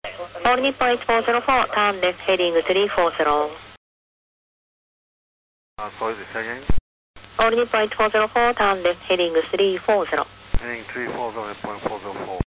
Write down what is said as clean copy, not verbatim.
All Nippon 1404, turn left heading 340. Sorry, say again? All Nippon 1404, turn left heading 340. Heading 340, point 404.